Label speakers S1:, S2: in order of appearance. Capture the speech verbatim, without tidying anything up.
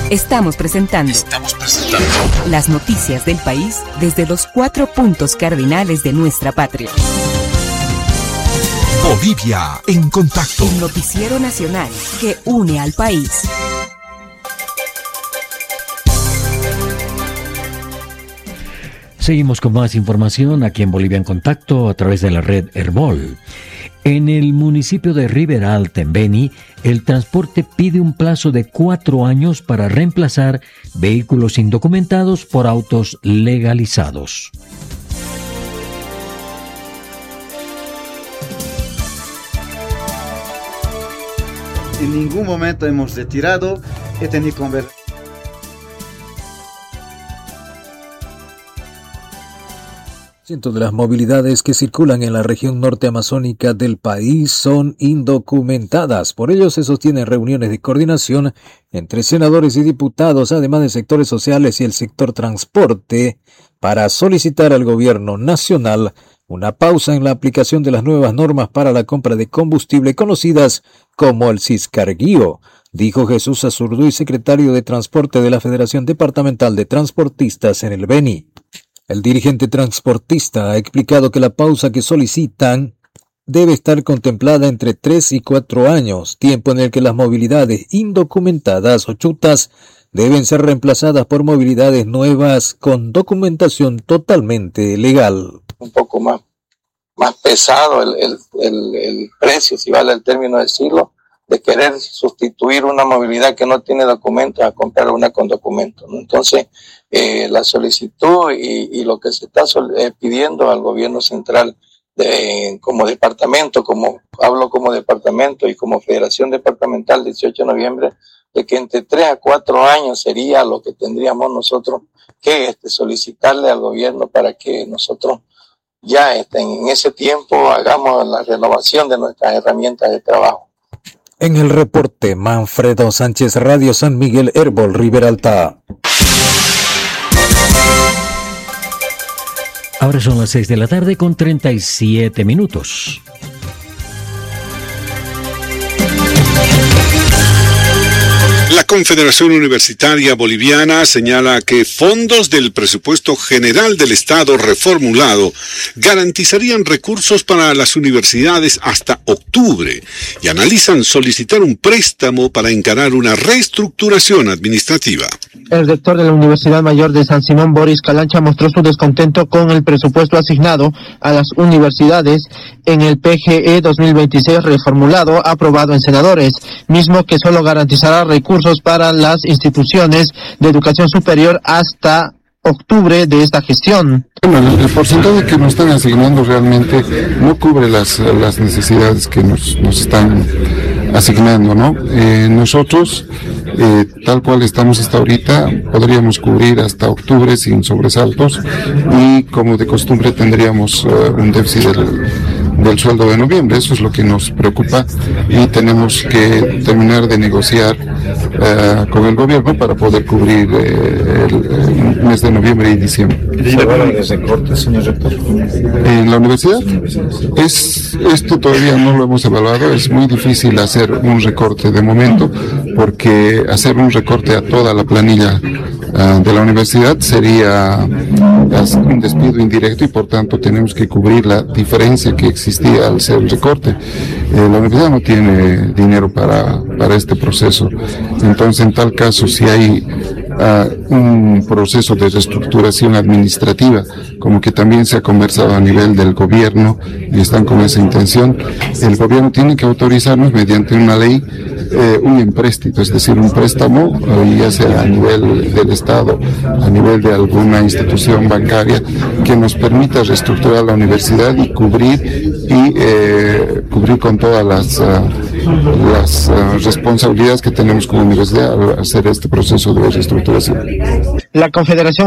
S1: Estamos presentando,
S2: Estamos presentando
S1: las noticias del país desde los cuatro puntos cardinales de nuestra patria.
S2: Bolivia en contacto.
S1: El noticiero nacional que une al país.
S3: Seguimos con más información aquí en Bolivia en Contacto a través de la red Herbol. En el municipio de Riberal, en Beni, el transporte pide un plazo de cuatro años para reemplazar vehículos indocumentados por autos legalizados.
S4: En ningún momento hemos retirado, he tenido conversaciones.
S5: Cientos de las movilidades que circulan en la región norte amazónica del país son indocumentadas. Por ello se sostienen reuniones de coordinación entre senadores y diputados, además de sectores sociales y el sector transporte, para solicitar al gobierno nacional una pausa en la aplicación de las nuevas normas para la compra de combustible conocidas como el Ciscarguío, dijo Jesús Azurduy, secretario de Transporte de la Federación Departamental de Transportistas en el Beni. El dirigente transportista ha explicado que la pausa que solicitan debe estar contemplada entre tres y cuatro años, tiempo en el que las movilidades indocumentadas o chutas deben ser reemplazadas por movilidades nuevas con documentación totalmente legal.
S6: Un poco más, más pesado el, el, el, el precio, si vale el término decirlo, de querer sustituir una movilidad que no tiene documentos a comprar una con documentos, ¿no? Entonces, eh, la solicitud y, y lo que se está sol, eh, pidiendo al gobierno central de, como departamento, como hablo como departamento y como Federación Departamental dieciocho de noviembre, de que entre tres a cuatro años sería lo que tendríamos nosotros que este, solicitarle al gobierno para que nosotros ya este, en ese tiempo hagamos la renovación de nuestras herramientas de trabajo.
S5: En el reporte, Manfredo Sánchez, Radio San Miguel, Herbol, Riberalta.
S3: Ahora son las seis de la tarde con treinta y siete minutos.
S2: La Confederación Universitaria Boliviana señala que fondos del presupuesto general del Estado reformulado garantizarían recursos para las universidades hasta octubre y analizan solicitar un préstamo para encarar una reestructuración administrativa.
S7: El rector de la Universidad Mayor de San Simón, Boris Calancha, mostró su descontento con el presupuesto asignado a las universidades en el P G E dos mil veintiséis reformulado, aprobado en senadores, mismo que solo garantizará recursos para las instituciones de educación superior hasta octubre de esta gestión.
S8: Bueno, el, el porcentaje que nos están asignando realmente no cubre las, las necesidades que nos, nos están asignando, ¿no? Eh, nosotros, eh, tal cual estamos hasta ahorita, podríamos cubrir hasta octubre sin sobresaltos y como de costumbre tendríamos uh, un déficit del, del sueldo de noviembre. Eso es lo que nos preocupa y tenemos que terminar de negociar uh, con el gobierno para poder cubrir eh, el, el mes de noviembre y diciembre.
S4: ¿Se habla de recortes, señor rector?
S8: ¿En la universidad? Es, esto todavía no lo hemos evaluado, es muy difícil hacer un recorte de momento, porque hacer un recorte a toda la planilla uh, de la universidad sería uh, un despido indirecto y por tanto tenemos que cubrir la diferencia que existía al hacer el recorte. Eh, la universidad no tiene dinero para, para este proceso, entonces en tal caso si hay Uh, un proceso de reestructuración administrativa, como que también se ha conversado a nivel del gobierno y están con esa intención, el gobierno tiene que autorizarnos mediante una ley eh, un empréstito, es decir, un préstamo, eh, ya sea a nivel del Estado, a nivel de alguna institución bancaria, que nos permita reestructurar la universidad y cubrir y eh, cubrir con todas las, uh, las uh, responsabilidades que tenemos como universidad al hacer este proceso de reestructuración.
S7: La Confederación